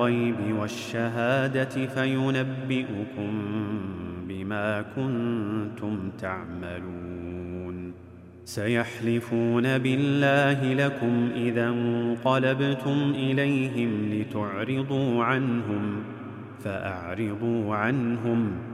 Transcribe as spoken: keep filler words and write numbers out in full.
الغيب والشهادة فينبئكم بما كنتم تعملون سيحلفون بالله لكم إذا انقلبتم إليهم لتعرضوا عنهم فأعرضوا عنهم